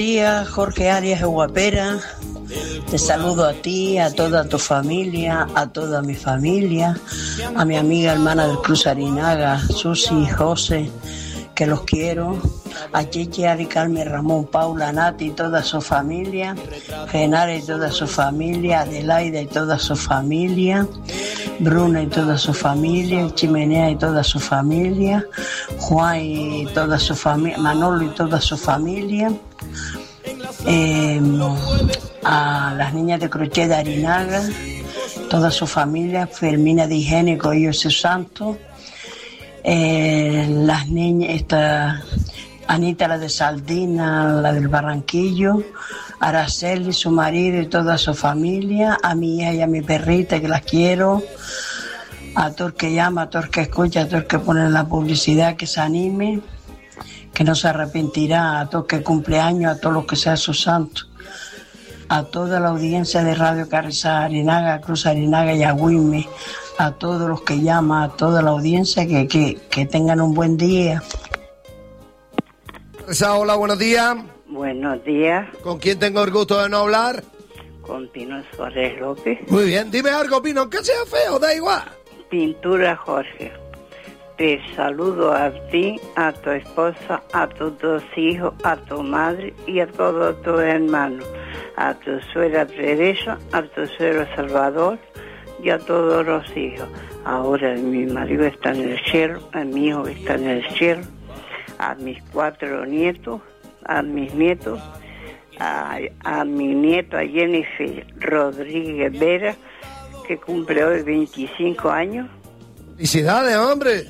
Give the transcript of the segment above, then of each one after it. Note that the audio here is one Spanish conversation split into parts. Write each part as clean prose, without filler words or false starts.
Días, Jorge Arias de Guapera. Te saludo a ti, a toda tu familia, a toda mi familia, a mi amiga hermana del Cruz Arinaga, Susi y José, que los quiero, a Cheche, Ari, Carmen, Ramón, Paula, Nati y toda su familia, Genara y toda su familia, Adelaida y toda su familia, Bruna y toda su familia, Chimenea y toda su familia, Juan y toda su familia, Manolo y toda su familia, a las niñas de crochet de Arinaga, toda su familia, Fermina de Higiénico y José Santos, las niñas, Anita, la de Saldina, la del Barranquillo, Araceli, su marido y toda su familia, a mi hija y a mi perrita, que las quiero, a todo el que llama, a todo el que escucha, a todo el que pone en la publicidad, que se anime, que no se arrepentirá, a todo el que cumple años, a todos los que sean sus santos, a toda la audiencia de Radio Carrizal, Arinaga, Cruz Arinaga y Agüime, a todos los que llaman, a toda la audiencia, que tengan un buen día. Hola, buenos días. Buenos días. ¿Con quién tengo el gusto de no hablar? Con Pino Suárez López. Muy bien, dime algo, Pino, que sea feo, da igual. Pintura Jorge. Te saludo a ti, a tu esposa, a tus dos hijos, a tu madre y a todos tus hermanos, a tu suegra Teresa, a tu suegro Salvador y a todos los hijos. Ahora mi marido está en el cielo, a mi hijo está en el cielo, a mis 4 nietos, a mis nietos, a mi nieto, a Jennifer Rodríguez Vera, que cumple hoy 25 años. ¡Felicidades, hombre!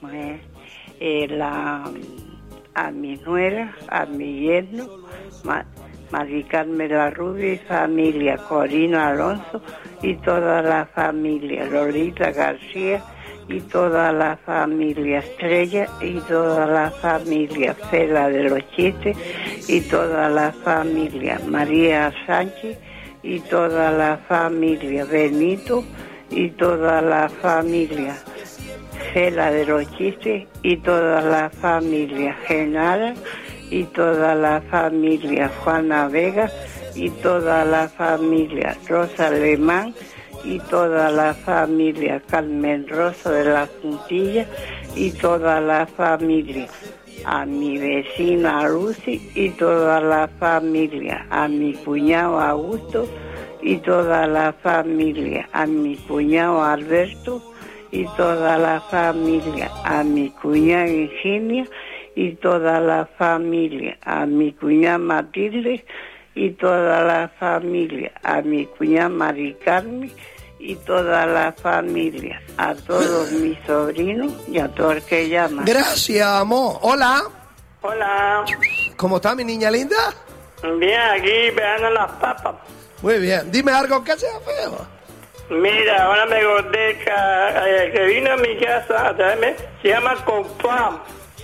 A mi nuera, a mi yerno, Mari Carmen La Rubia y familia, Corina Alonso y toda la familia, Lolita García y toda la familia, Estrella y toda la familia, Fela de los Chistes y toda la familia, María Sánchez y toda la familia, Benito y toda la familia, Fela de los Chistes y toda la familia, Genara y toda la familia, Juana Vega y toda la familia, Rosa Alemán y toda la familia, Carmen Rosa de la Puntilla y toda la familia, a mi vecina Lucy y toda la familia, a mi cuñado Augusto y toda la familia, a mi cuñado Alberto y toda la familia, a mi cuñada Virginia y toda la familia, a mi cuñada Matilde y toda la familia, a mi cuñada Mari Carmen y toda la familia, a todos mis sobrinos y a todos los que llaman. Gracias, amor. Hola. Hola. ¿Cómo está mi niña linda? Bien, aquí pegando las papas. Muy bien. Dime algo que sea feo. Mira, ahora me acordé que vino a mi casa a traerme, se llama Compam.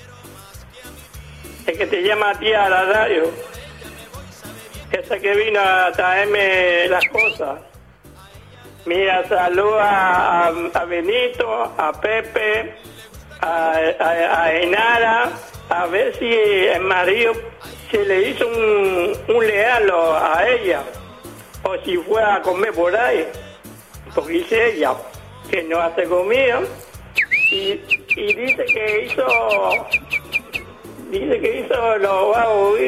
El que te llama a ti a la radio. Esa que vino a traerme las cosas. Mira, saluda a Benito, a Pepe, a Enara, a ver si el marido se le hizo un regalo a ella, o si fue a comer por ahí, porque dice ella que no hace comida, y dice que hizo los huevos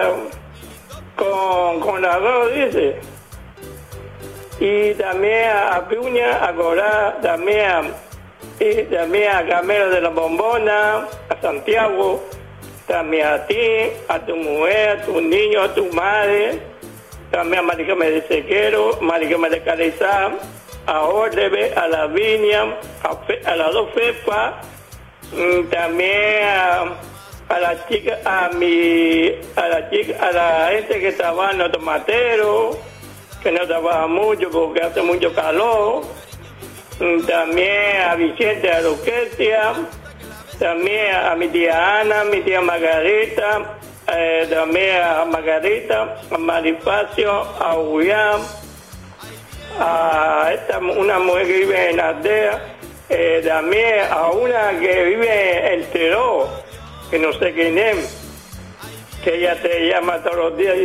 con arroz, dice. Y también a Piuña, a Corá, también a Camelo de la Bombona, a Santiago, también a ti, a tu mujer, a tu niño, a tu madre, también a Maricame de Sequero, Maricame de Calezá, a Ordebe, a la Viña, a las dos Fepas, también a la chica, a la gente que trabaja en los tomateros, que no trabaja mucho porque hace mucho calor, también a Vicente, a Lucrecia, también a mi tía Ana, mi tía Margarita, también a Margarita, a Marifacio, a Julián, a una mujer que vive en Aldea, también a una que vive en Teró, que no sé quién es, que ella te llama todos los días